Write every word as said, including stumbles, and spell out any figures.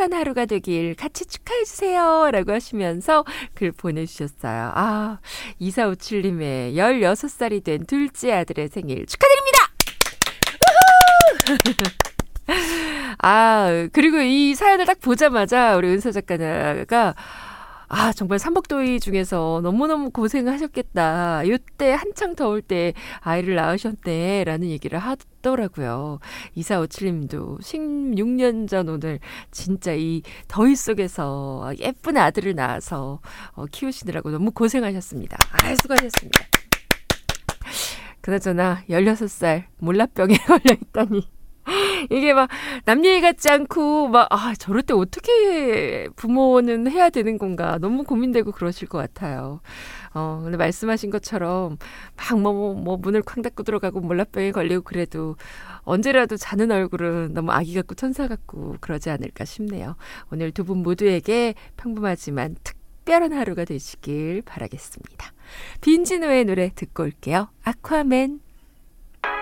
특별한 하루가 되길 같이 축하해주세요 라고 하시면서 글 보내주셨어요. 아, 이사오칠님의 열여섯 살이 된 둘째 아들의 생일 축하드립니다. 아, 그리고 이 사연을 딱 보자마자 우리 은서 작가가 아, 정말 삼복도이 중에서 너무너무 고생하셨겠다. 이때 한창 더울 때 아이를 낳으셨네 라는 얘기를 하더라고요. 이사오칠님도 십육 년 전 오늘 진짜 이 더위 속에서 예쁜 아들을 낳아서 키우시느라고 너무 고생하셨습니다. 아, 수고하셨습니다. 그나저나 열여섯 살 몰라병에 걸려있다니. 이게 막 남 얘기 같지 않고 막 아 저럴 때 어떻게 부모는 해야 되는 건가 너무 고민되고 그러실 것 같아요. 어 근데 말씀하신 것처럼 막 뭐 뭐 문을 쾅 닫고 들어가고 몰라병에 걸리고 그래도 언제라도 자는 얼굴은 너무 아기 같고 천사 같고 그러지 않을까 싶네요. 오늘 두 분 모두에게 평범하지만 특별한 하루가 되시길 바라겠습니다. 빈지노의 노래 듣고 올게요. 아쿠아맨.